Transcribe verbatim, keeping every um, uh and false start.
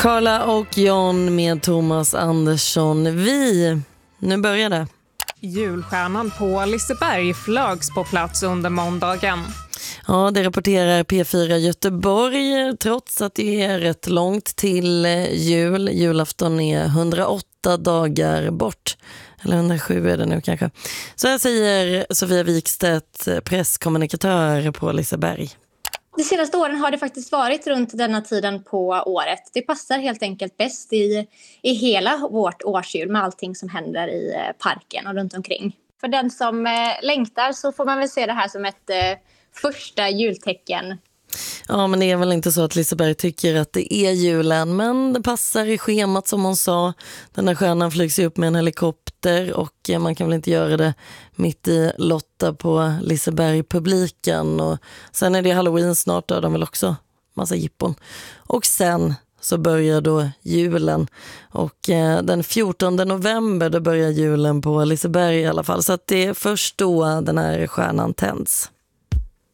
Carla och John med Thomas Andersson. Vi, nu börjar det. Julstjärnan på Liseberg flögs på plats under måndagen. Ja, det rapporterar P fyra Göteborg, trots att det är rätt långt till jul. Julafton är hundraåtta dagar bort. Eller hundrasju är det nu kanske. Så här säger Sofia Wikstedt, presskommunikatör på Liseberg. De senaste åren har det faktiskt varit runt denna tiden på året. Det passar helt enkelt bäst i, i hela vårt årsjul med allting som händer i parken och runt omkring. För den som eh, längtar så får man väl se det här som ett eh, första jultecken. Ja, men det är väl inte så att Liseberg tycker att det är julen, men det passar i schemat som hon sa. Den här stjärnan flygs upp med en helikopter och man kan väl inte göra det mitt i Lotta på Liseberg-publiken. Och sen är det Halloween snart, då har de väl också massa jippon. Och sen så börjar då julen och eh, den fjortonde november då börjar julen på Liseberg i alla fall. Så att det är först då den här stjärnan tänds.